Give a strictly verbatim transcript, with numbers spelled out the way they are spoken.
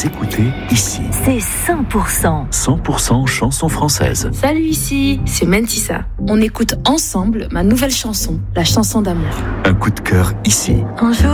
écoutez ici. C'est cent pour cent. cent pour cent chansons françaises. Salut, ici, c'est Mentissa. On écoute ensemble ma nouvelle chanson, la chanson d'amour. Un coup de cœur ici. Un jour